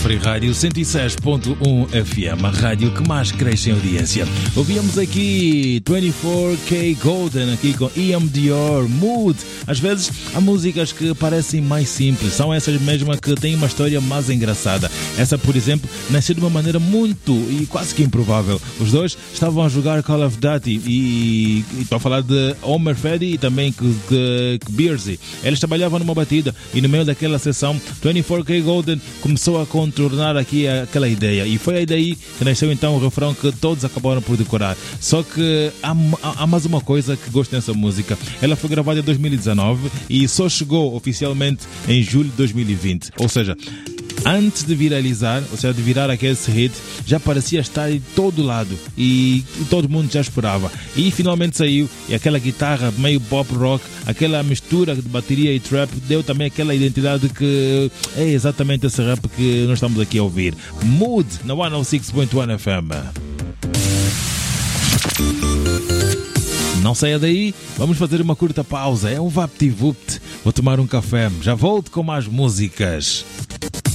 Free Rádio 106.1 FM, a rádio que mais cresce em audiência. Ouvíamos aqui 24K Golden, aqui com EMDR, Mood. Às vezes há músicas que parecem mais simples, são essas mesmas que têm uma história mais engraçada. Essa, por exemplo, nasceu de uma maneira muito e quase que improvável. Os dois estavam a jogar Call of Duty e estou a falar de Omer Fedi e também Beersy. Eles trabalhavam numa batida e no meio daquela sessão 24K Golden começou a contornar aqui aquela ideia e foi aí daí que nasceu então o refrão que todos acabaram por decorar. Só que há mais uma coisa que gosto dessa música. Ela foi gravada em 2019 e só chegou oficialmente em julho de 2020, ou seja, antes de viralizar, ou seja, de virar aquele hit, já parecia estar em todo lado e todo mundo já esperava. E finalmente saiu, e aquela guitarra meio pop rock, aquela mistura de bateria e trap, deu também aquela identidade que é exatamente esse rap que nós estamos aqui a ouvir. Mood, na 106.1 FM. Não saia daí, vamos fazer uma curta pausa. É um VaptVupt. Vou tomar um café, já volto com mais músicas.